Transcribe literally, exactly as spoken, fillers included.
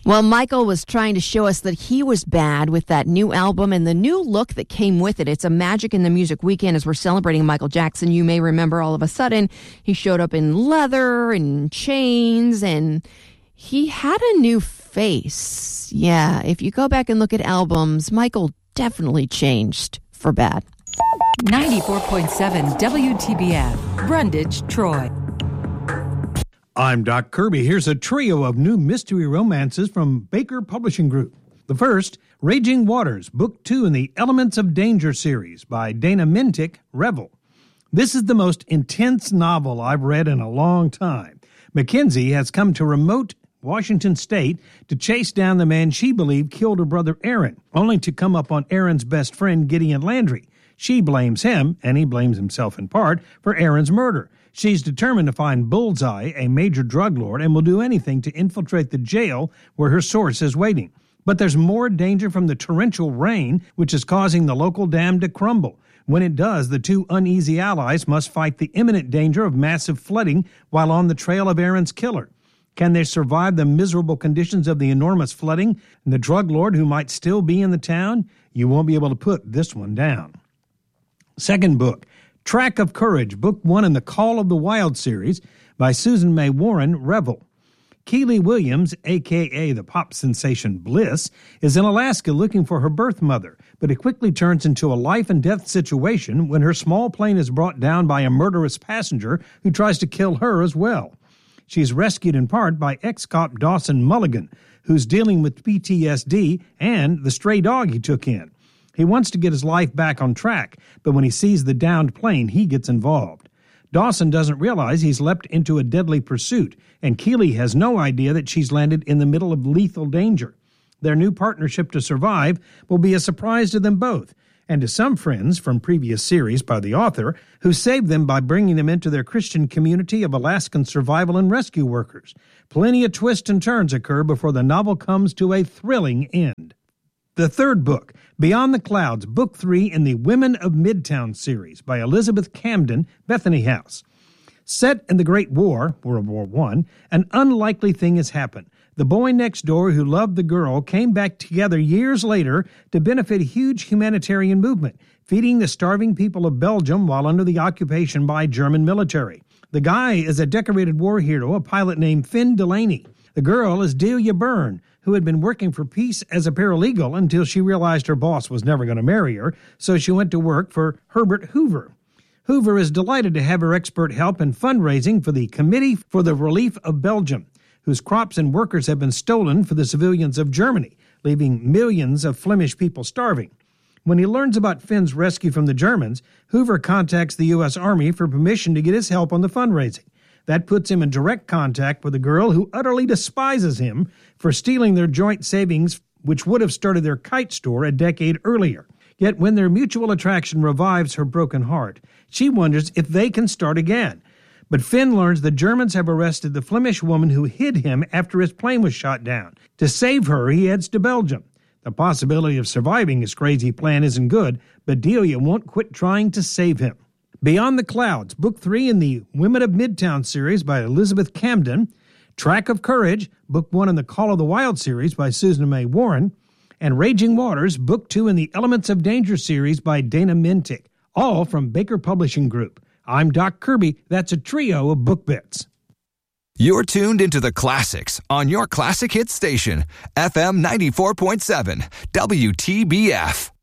Well, Michael was trying to show us that he was bad with that new album and the new look that came with it. It's a Magic in the Music weekend as we're celebrating Michael Jackson. You may remember all of a sudden he showed up in leather and chains and he had a new face. Yeah, if you go back and look at albums, Michael definitely changed for bad. ninety-four point seven W T B F, Brundage, Troy. I'm Doc Kirby. Here's a trio of new mystery romances from Baker Publishing Group. The first, Raging Waters, Book two in the Elements of Danger series by Dana Mintic, Revel. This is the most intense novel I've read in a long time. Mackenzie has come to remote Washington State to chase down the man she believed killed her brother Aaron, only to come up on Aaron's best friend Gideon Landry. She blames him, and he blames himself in part, for Aaron's murder. She's determined to find Bullseye, a major drug lord, and will do anything to infiltrate the jail where her source is waiting. But there's more danger from the torrential rain, which is causing the local dam to crumble. When it does, the two uneasy allies must fight the imminent danger of massive flooding while on the trail of Aaron's killer. Can they survive the miserable conditions of the enormous flooding and the drug lord who might still be in the town? You won't be able to put this one down. Second book, Track of Courage, Book one in the Call of the Wild series by Susan May Warren, Revel. Keely Williams, a k a the pop sensation Bliss, is in Alaska looking for her birth mother, but it quickly turns into a life-and-death situation when her small plane is brought down by a murderous passenger who tries to kill her as well. She's rescued in part by ex-cop Dawson Mulligan, who's dealing with P T S D and the stray dog he took in. He wants to get his life back on track, but when he sees the downed plane, he gets involved. Dawson doesn't realize he's leapt into a deadly pursuit, and Keely has no idea that she's landed in the middle of lethal danger. Their new partnership to survive will be a surprise to them both, and to some friends from previous series by the author, who saved them by bringing them into their Christian community of Alaskan survival and rescue workers. Plenty of twists and turns occur before the novel comes to a thrilling end. The third book, Beyond the Clouds, Book three in the Women of Midtown series by Elizabeth Camden, Bethany House. Set in the Great War, World War One, an unlikely thing has happened. The boy next door who loved the girl came back together years later to benefit a huge humanitarian movement, feeding the starving people of Belgium while under the occupation by German military. The guy is a decorated war hero, a pilot named Finn Delaney. The girl is Delia Byrne, who had been working for peace as a paralegal until she realized her boss was never going to marry her, so she went to work for Herbert Hoover. Hoover is delighted to have her expert help in fundraising for the Committee for the Relief of Belgium, whose crops and workers have been stolen for the civilians of Germany, leaving millions of Flemish people starving. When he learns about Finn's rescue from the Germans, Hoover contacts the U S Army for permission to get his help on the fundraising. That puts him in direct contact with a girl who utterly despises him for stealing their joint savings, which would have started their kite store a decade earlier. Yet when their mutual attraction revives her broken heart, she wonders if they can start again. But Finn learns the Germans have arrested the Flemish woman who hid him after his plane was shot down. To save her, he heads to Belgium. The possibility of surviving his crazy plan isn't good, but Delia won't quit trying to save him. Beyond the Clouds, Book three in the Women of Midtown series by Elizabeth Camden, Track of Courage, Book one in the Call of the Wild series by Susan May Warren, and Raging Waters, Book two in the Elements of Danger series by Dana Mintic, all from Baker Publishing Group. I'm Doc Kirby. That's a trio of book bits. You're tuned into the classics on your classic hit station, F M ninety-four point seven, W T B F.